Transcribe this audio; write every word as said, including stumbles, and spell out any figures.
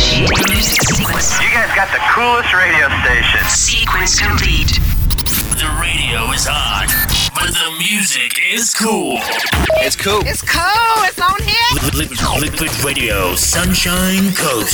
You guys got the coolest radio station. Sequence complete. The radio is on, but the music is cool. It's cool. It's cool. It's on here. Liquid, liquid, liquid Radio, Sunshine Coast.